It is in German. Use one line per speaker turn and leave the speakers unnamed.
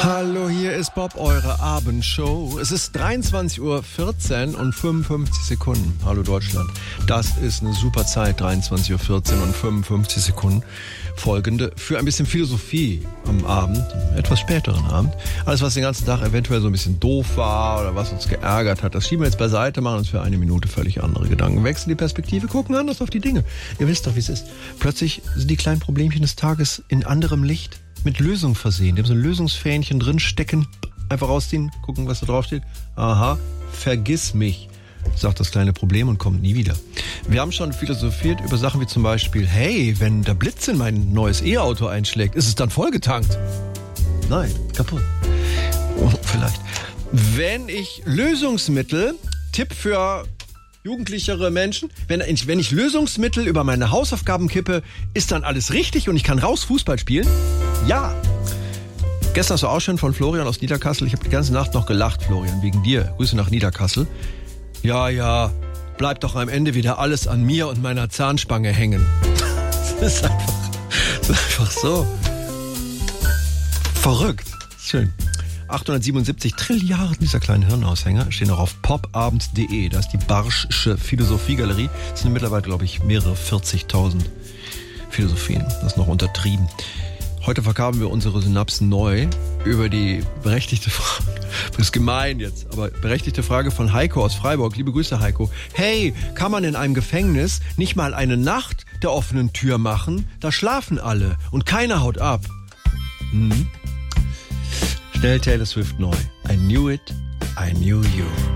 Hallo, hier ist Bob, eure Abendshow. Es ist 23:14 Uhr und 55 Sekunden. Hallo Deutschland. Das ist eine super Zeit, 23:14 Uhr und 55 Sekunden. Folgende für ein bisschen Philosophie am Abend, etwas späteren Abend. Alles, was den ganzen Tag eventuell so ein bisschen doof war oder was uns geärgert hat, das schieben wir jetzt beiseite, machen uns für eine Minute völlig andere Gedanken. Wechseln die Perspektive, gucken anders auf die Dinge. Ihr wisst doch, wie es ist. Plötzlich sind die kleinen Problemchen des Tages in anderem Licht mit Lösung versehen. Die haben so ein Lösungsfähnchen drin stecken, einfach rausziehen, gucken, was da drauf steht. Aha, vergiss mich, sagt das kleine Problem und kommt nie wieder. Wir haben schon philosophiert über Sachen wie zum Beispiel, hey, wenn der Blitz in mein neues E-Auto einschlägt, ist es dann vollgetankt? Nein, kaputt. Oh, vielleicht. Wenn ich Lösungsmittel, Tipp für jugendlichere Menschen, wenn ich Lösungsmittel über meine Hausaufgaben kippe, ist dann alles richtig und ich kann raus Fußball spielen? Ja. Gestern hast du auch schon von Florian aus Niederkassel. Ich habe die ganze Nacht noch gelacht, Florian, wegen dir. Grüße nach Niederkassel. Ja, bleibt doch am Ende wieder alles an mir und meiner Zahnspange hängen. Das ist einfach so verrückt. Schön. 877 Trilliarden dieser kleinen Hirnaushänger stehen auch auf popabend.de. Da ist die Barsch'sche Philosophiegalerie. Es sind mittlerweile, glaube ich, mehrere 40.000 Philosophien. Das ist noch untertrieben. Heute verkabeln wir unsere Synapsen neu über die berechtigte Frage. Das ist gemein jetzt, aber berechtigte Frage von Heiko aus Freiburg. Liebe Grüße, Heiko. Hey, kann man in einem Gefängnis nicht mal eine Nacht der offenen Tür machen? Da schlafen alle und keiner haut ab. Schnell Taylor Swift neu. I knew it, I knew you.